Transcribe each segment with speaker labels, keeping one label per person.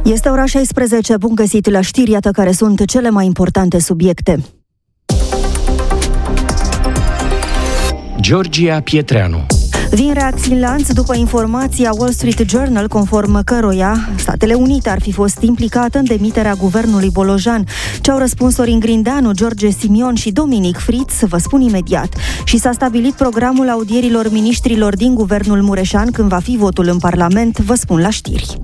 Speaker 1: Este ora 16, bun găsit la știri, iată care sunt cele mai importante subiecte.
Speaker 2: Georgia Pietreanu.
Speaker 1: Vin reacții în lanț după informația Wall Street Journal, conform căroia Statele Unite ar fi fost implicate în demiterea guvernului Bolojan. Ce-au răspuns Sorin Grindeanu, George Simion și Dominic Fritz, vă spun imediat. Și s-a stabilit programul audierilor miniștrilor din guvernul Mureșan când va fi votul în Parlament, vă spun la știri.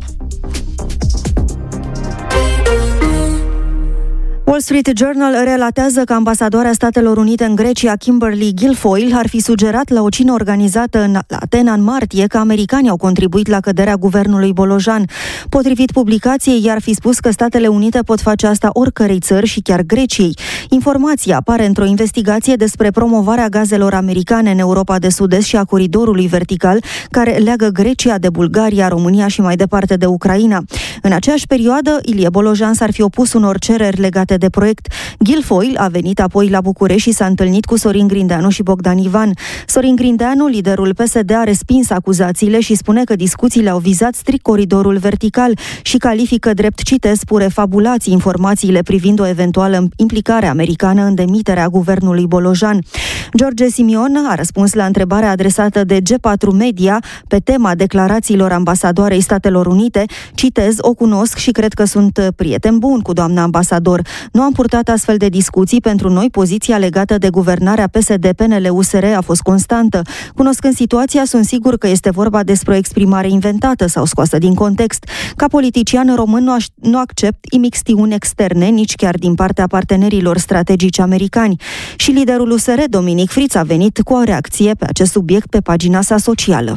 Speaker 1: Wall Street Journal relatează că ambasadoarea Statelor Unite în Grecia, Kimberly Guilfoyle, ar fi sugerat la o cină organizată la Atena în martie că americanii au contribuit la căderea guvernului Bolojan. Potrivit publicației, i-ar fi spus că Statele Unite pot face asta oricărei țări și chiar Greciei. Informația apare într-o investigație despre promovarea gazelor americane în Europa de Sud-Est și a coridorului vertical care leagă Grecia de Bulgaria, România și mai departe de Ucraina. În aceeași perioadă, Ilie Bolojan s-ar fi opus unor cereri legate de proiect. Guilfoyle a venit apoi la București și s-a întâlnit cu Sorin Grindeanu și Bogdan Ivan. Sorin Grindeanu, liderul PSD, a respins acuzațiile și spune că discuțiile au vizat strict coridorul vertical și califică drept, citez, pure fabulații informațiile privind o eventuală implicare americană în demiterea guvernului Bolojan. George Simion a răspuns la întrebarea adresată de G4 Media pe tema declarațiilor ambasadoarei Statelor Unite, citez, o cunosc și cred că sunt prieten bun cu doamna ambasador. Nu am purtat astfel de discuții, pentru noi poziția legată de guvernarea PSD-PNL-USR a fost constantă. Cunoscând situația, sunt sigur că este vorba despre o exprimare inventată sau scoasă din context. Ca politician român nu accept imixtiuni externe, nici chiar din partea partenerilor strategici americani. Și liderul USR, Dominic Fritz, a venit cu o reacție pe acest subiect pe pagina sa socială.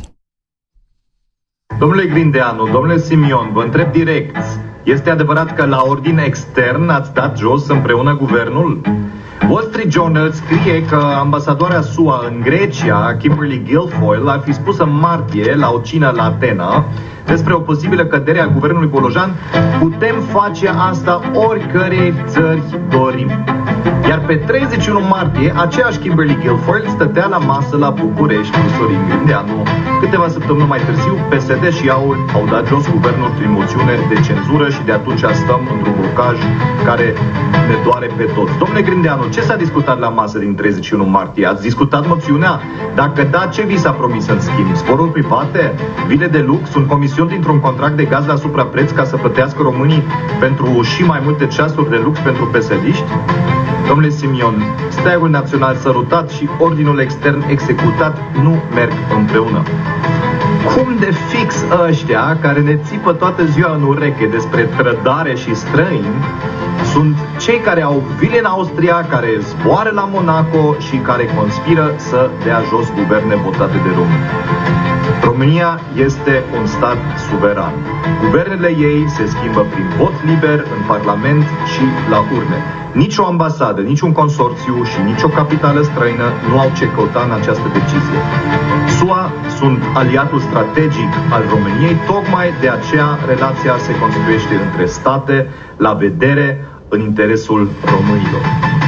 Speaker 3: Domnule Grindeanu, domnule Simion, vă întreb direct. Este adevărat că la ordine extern ați dat jos împreună guvernul? Wall Street Journal scrie că ambasadoarea SUA în Grecia, Kimberly Guilfoyle, ar fi spus în martie la o cină la Atena despre o posibilă cădere a guvernului Bolojan: putem face asta oricărei țări dorim. Iar pe 31 martie, aceeași Kimberly Guilfoyle stătea la masă la București cu Sorin Grindeanu. Câteva săptămâni mai târziu, PSD și AUR au dat jos guvernul prin moțiune de cenzură și de atunci stăm într-un blocaj care ne doare pe toți. Domnule Grindeanu, ce s-a discutat la masă din 31 martie? Ați discutat moțiunea? Dacă da, ce vi s-a promis în schimb? Zboruri private? Vile de lux? Un comision dintr-un contract de gaz la suprapreț ca să plătească românii pentru și mai multe ceasuri de lux pentru PSD-iști? Domnule Simion, steagul național sărutat și ordinul extern executat nu merg împreună. Cum de fix ăștia care ne țipă toată ziua în ureche despre trădare și străini sunt cei care au vile în Austria, care zboară la Monaco și care conspiră să dea jos guverne votate de români. România este un stat suveran. Guvernele ei se schimbă prin vot liber în Parlament și la urne. Nici o ambasadă, nici un consorțiu și nici o capitală străină nu au ce căuta în această decizie. SUA sunt aliatul strategic al României, tocmai de aceea relația se construiește între state, la vedere, în interesul românilor.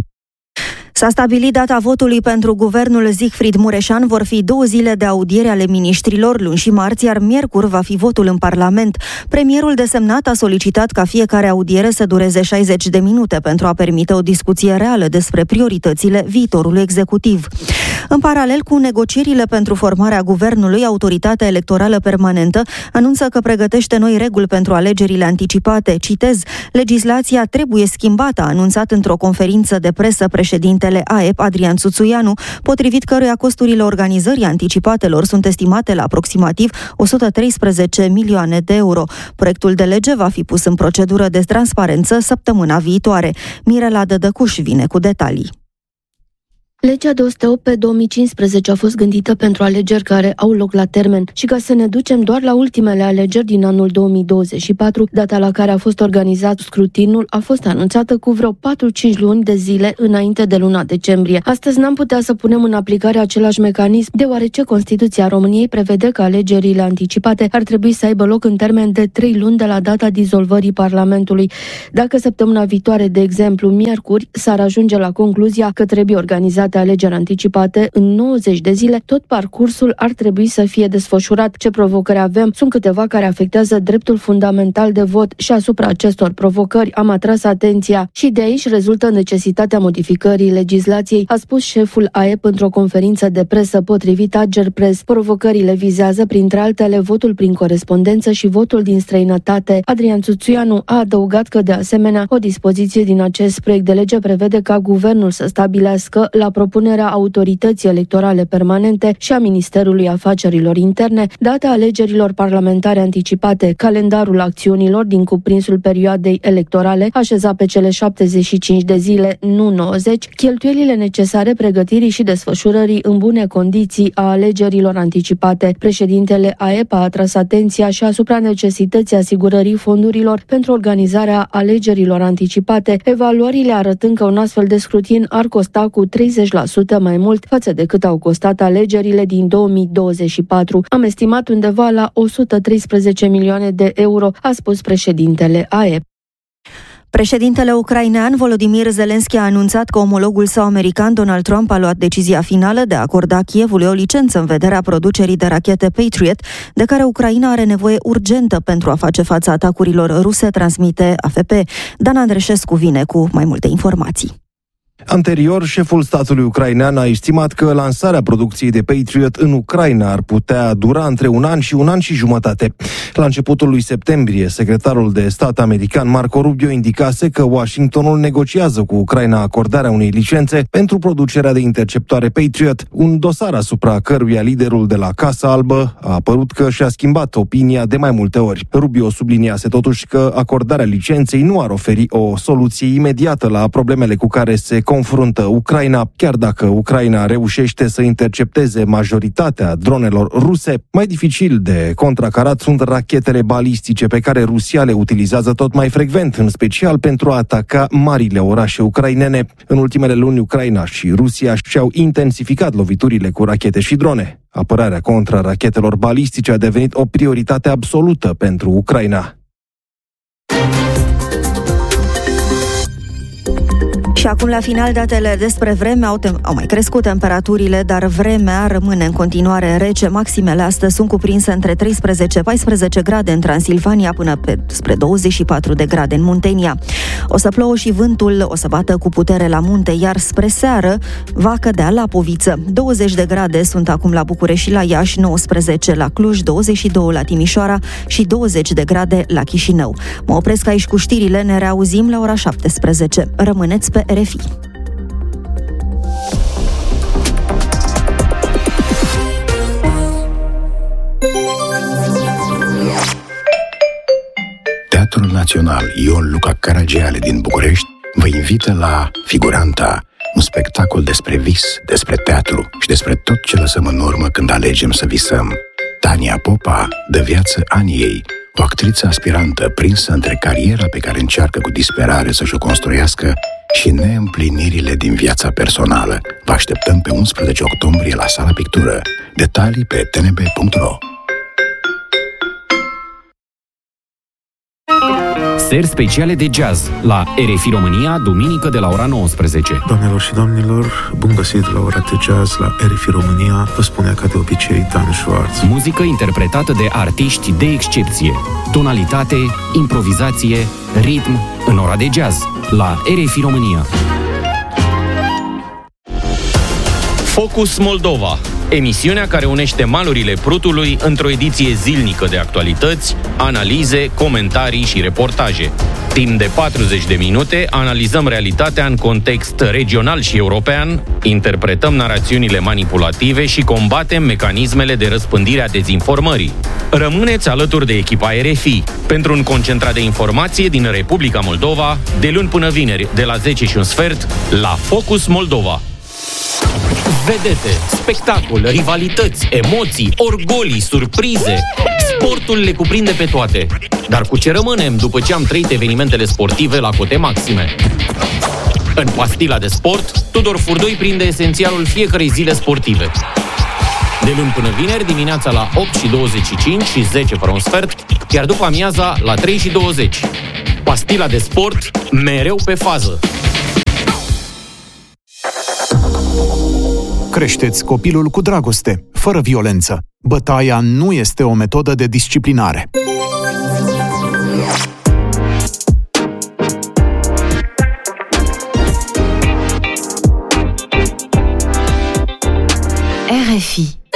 Speaker 1: S-a stabilit data votului pentru guvernul Siegfried Mureșan. Vor fi 2 zile de audiere ale miniștrilor, luni și marți, iar miercuri va fi votul în Parlament. Premierul desemnat a solicitat ca fiecare audiere să dureze 60 de minute pentru a permite o discuție reală despre prioritățile viitorului executiv. În paralel cu negocierile pentru formarea guvernului, Autoritatea Electorală Permanentă anunță că pregătește noi reguli pentru alegerile anticipate. Citez, legislația trebuie schimbată, a anunțat într-o conferință de presă președintele AEP, Adrian Țuțuianu, potrivit căruia costurile organizării anticipatelor sunt estimate la aproximativ 113 milioane de euro. Proiectul de lege va fi pus în procedură de transparență săptămâna viitoare. Mirela Dădăcuș vine cu detalii.
Speaker 4: Legea 208 pe 2015 a fost gândită pentru alegeri care au loc la termen și ca să ne ducem doar la ultimele alegeri din anul 2024, data la care a fost organizat scrutinul a fost anunțată cu vreo 4-5 luni de zile înainte de luna decembrie. Astăzi n-am putea să punem în aplicare același mecanism, deoarece Constituția României prevede că alegerile anticipate ar trebui să aibă loc în termen de 3 luni de la data dizolvării Parlamentului. Dacă săptămâna viitoare, de exemplu, miercuri, s-ar ajunge la concluzia că trebuie organizate alte alegeri anticipate în 90 de zile, tot parcursul ar trebui să fie desfășurat. Ce provocări avem? Sunt câteva care afectează dreptul fundamental de vot și asupra acestor provocări am atras atenția și de aici rezultă necesitatea modificării legislației, a spus șeful AEP într-o conferință de presă potrivit Agerpres. Provocările vizează, printre altele, votul prin corespondență și votul din străinătate. Adrian Țuțuianu a adăugat că, de asemenea, o dispoziție din acest proiect de lege prevede ca guvernul să stabilească, la propunerea Autorității Electorale Permanente și a Ministerului Afacerilor Interne, data alegerilor parlamentare anticipate, calendarul acțiunilor din cuprinsul perioadei electorale, așezat pe cele 75 de zile, nu 90, cheltuielile necesare pregătirii și desfășurării în bune condiții a alegerilor anticipate. Președintele AEP a atras atenția și asupra necesității asigurării fondurilor pentru organizarea alegerilor anticipate, evaluările arătând că un astfel de scrutin ar costa cu 30% mai mult față de cât au costat alegerile din 2024. Am estimat undeva la 113 milioane de euro, a spus președintele AEP.
Speaker 1: Președintele ucrainean Volodymyr Zelensky a anunțat că omologul său american Donald Trump a luat decizia finală de a acorda Kievului o licență în vederea producerii de rachete Patriot, de care Ucraina are nevoie urgentă pentru a face față atacurilor ruse, transmite AFP. Dan Andreșescu vine cu mai multe informații.
Speaker 2: Anterior, șeful statului ucrainean a estimat că lansarea producției de Patriot în Ucraina ar putea dura între un an și un an și jumătate. La începutul lui septembrie, secretarul de stat american Marco Rubio indicase că Washingtonul negociază cu Ucraina acordarea unei licențe pentru producerea de interceptoare Patriot, un dosar asupra căruia liderul de la Casa Albă a apărut că și-a schimbat opinia de mai multe ori. Rubio subliniase totuși că acordarea licenței nu ar oferi o soluție imediată la problemele cu care se confruntă Ucraina, chiar dacă Ucraina reușește să intercepteze majoritatea dronelor ruse. Mai dificil de contracarat sunt rachetele balistice pe care Rusia le utilizează tot mai frecvent, în special pentru a ataca marile orașe ucrainene. În ultimele luni, Ucraina și Rusia și-au intensificat loviturile cu rachete și drone. Apărarea contra rachetelor balistice a devenit o prioritate absolută pentru Ucraina.
Speaker 1: Și acum, la final, datele despre vreme. Au mai crescut temperaturile, dar vremea rămâne în continuare rece. Maximele astăzi sunt cuprinse între 13-14 grade în Transilvania până spre 24 de grade în Muntenia. O să plouă și vântul o să bată cu putere la munte, iar spre seară va cădea lapoviță. 20 de grade sunt acum la București și la Iași, 19 la Cluj, 22 la Timișoara și 20 de grade la Chișinău. Mă opresc aici cu știrile, ne reauzim la ora 17. Rămâneți pe RFI.
Speaker 5: Teatrul Național Ion Luca Caragiale din București vă invită la Figuranta, un spectacol despre vis, despre teatru și despre tot ce lăsăm în urmă când alegem să visăm. Tania Popa dă viață Aniei, o actriță aspirantă prinsă între cariera pe care încearcă cu disperare să și-o construiască și neîmplinirile din viața personală. Vă așteptăm pe 11 octombrie la Sala Pictură. Detalii pe tnb.ro.
Speaker 6: Seri speciale de jazz la RFI România, duminică de la ora 19.
Speaker 7: Doamnelor și domnilor, bun găsit la ora de jazz la RFI România, vă spune ca de obicei Dan Schwartz.
Speaker 6: Muzică interpretată de artiști de excepție. Tonalitate, improvizație, ritm în ora de jazz la RFI România.
Speaker 8: Focus Moldova, emisiunea care unește malurile Prutului într-o ediție zilnică de actualități, analize, comentarii și reportaje. Timp de 40 de minute analizăm realitatea în context regional și european, interpretăm narațiunile manipulative și combatem mecanismele de răspândire a dezinformării. Rămâneți alături de echipa RFI pentru un concentrat de informație din Republica Moldova, de luni până vineri, de la 10:15, la Focus Moldova. Vedete, spectacol, rivalități, emoții, orgolii, surprize. Sportul le cuprinde pe toate. Dar cu ce rămânem după ce am trăit evenimentele sportive la cote maxime? În Pastila de Sport, Tudor Furdoi prinde esențialul fiecărei zile sportive. De luni până vineri, dimineața la 8:25 și 10:15, iar după amiaza la 3:20. Pastila de Sport, mereu pe fază.
Speaker 9: Creșteți copilul cu dragoste, fără violență. Bătaia nu este o metodă de disciplinare.
Speaker 10: RFI